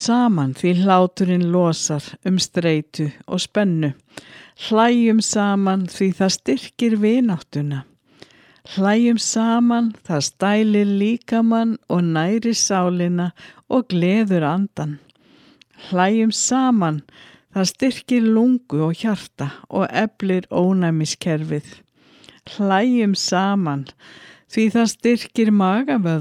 saman því hláturinn losar streitu og spennu. Hlæjum saman því það styrkir vináttuna. Hlæjum saman, það stælir líkamann og nærir sálina og gleður andan. Hlæjum saman, það styrkir lungu og hjarta og eflir ónæmiskerfið. Hlæjum saman, því það styrkir magavöðva